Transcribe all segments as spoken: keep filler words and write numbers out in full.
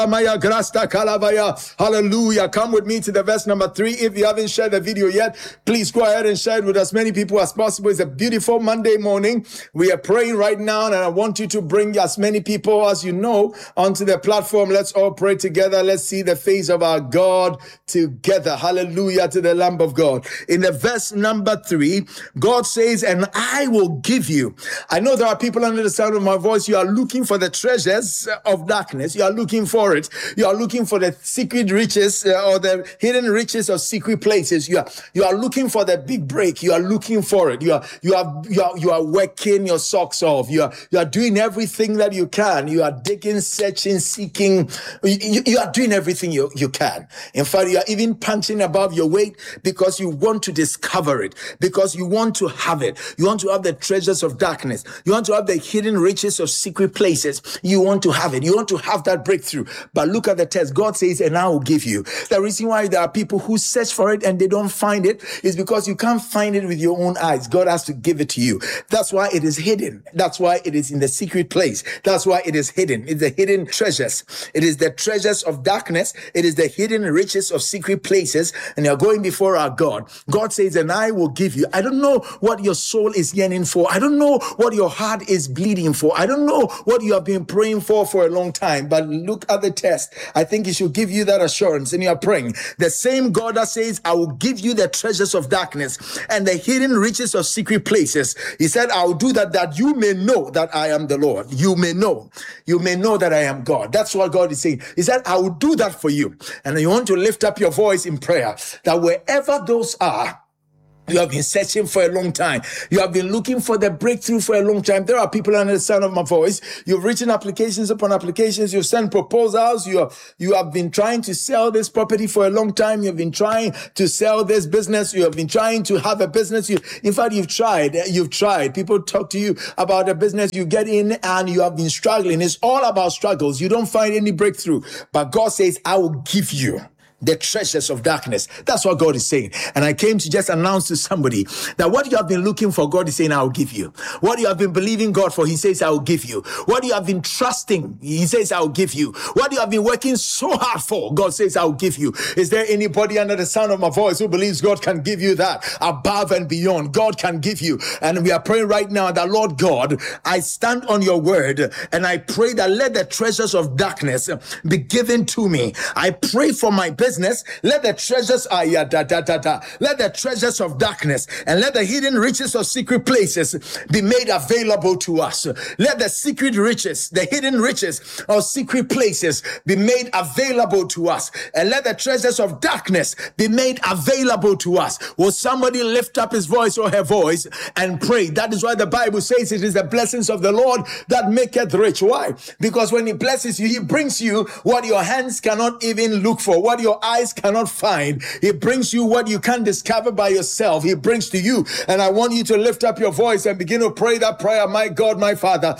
Maya Grasta Kalavaya. Hallelujah. Come with me to the verse number three. If you haven't shared the video yet, please go ahead and share it with as many people as possible. It's a beautiful Monday morning. We are praying right now, and I want you to bring as many people as you know onto the platform. Let's all pray together. Let's see the face of our God together. Hallelujah to the Lamb of God. In the verse number three, God says, and I will give you. I know there are people under the sound of my voice. You are looking for the treasures of darkness. You are looking for it. You are looking for the secret riches uh, or the hidden riches of secret places. You are you are looking for the big break. You are looking for it. You are you are you are you are working your socks off. You are you are doing everything that you can. You are digging, searching, seeking. You, you are doing everything you, you can. In fact, you are even punching above your weight because you want to discover it, because you want to have it. You want to have the treasures of darkness. You want to have the hidden riches of secret places. You want to have it. You want to have that breakthrough. But look at the text. God says, and I will give you. The reason why there are people who search for it and they don't find it is because you can't find it with your own eyes. God has to give it to you. That's why it is hidden. That's why it is in the secret place. That's why it is hidden. It's the hidden treasures. It is the treasures of darkness. It is the hidden riches of secret places. And you're going before our God. God says, and I will give you. I don't know what your soul is yearning for. I don't know what your heart is bleeding for. I don't know what you have been praying for for a long time. But look at the test. I think it should give you that assurance. And you are praying. The same God that says, I will give you the treasures of darkness and the hidden riches of secret places. He said, I will do that, that you may know that I am the Lord. You may know. You may know that I am God. That's what God is saying. He said, I will do that for you. And you want to lift up your voice in prayer that wherever those are, you have been searching for a long time. You have been looking for the breakthrough for a long time. There are people under the sound of my voice. You've written applications upon applications. You've sent proposals. You have, you have been trying to sell this property for a long time. You've been trying to sell this business. You have been trying to have a business. You, in fact, you've tried. You've tried. People talk to you about a business. You get in and you have been struggling. It's all about struggles. You don't find any breakthrough. But God says, I will give you the treasures of darkness. That's what God is saying. And I came to just announce to somebody that what you have been looking for, God is saying, I will give you. What you have been believing God for, He says, I will give you. What you have been trusting, He says, I will give you. What you have been working so hard for, God says, I will give you. Is there anybody under the sound of my voice who believes God can give you that above and beyond? God can give you. And we are praying right now that, Lord God, I stand on your word and I pray that let the treasures of darkness be given to me. I pray for my business. Let the treasures ah, yeah, da, da, da, da. Let the treasures of darkness and let the hidden riches of secret places be made available to us. Let the secret riches, the hidden riches of secret places be made available to us. And let the treasures of darkness be made available to us. Will somebody lift up his voice or her voice and pray? That is why the Bible says it is the blessings of the Lord that maketh rich. Why? Because when He blesses you, He brings you what your hands cannot even look for, what your eyes cannot find. He brings you what you can't discover by yourself. He brings to you. And I want you to lift up your voice and begin to pray that prayer. My God, my Father.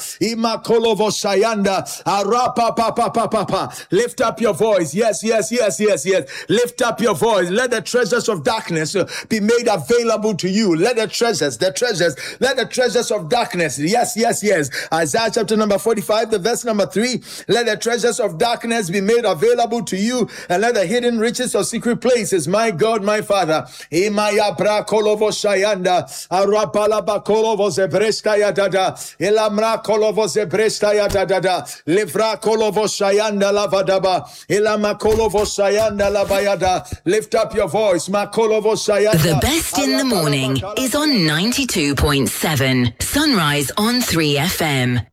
Lift up your voice. Yes, yes, yes, yes, yes. Lift up your voice. Let the treasures of darkness be made available to you. Let the treasures, the treasures, let the treasures of darkness. Yes, yes, yes. Isaiah chapter number forty-five, the verse number three. Let the treasures of darkness be made available to you, and let the hidden riches of secret places, my God, my Father. Imaya bra kolovo shayanda, arapala ba kolovo zebresta ya dada, ilamra kolovo zebresta ya dada, livra kolovo shayanda lavadaba, ilama kolovo shayanda labayada. Lift up your voice, ma kolovo shayanda. The best in the morning is on ninety-two point seven Sunrise on three F M.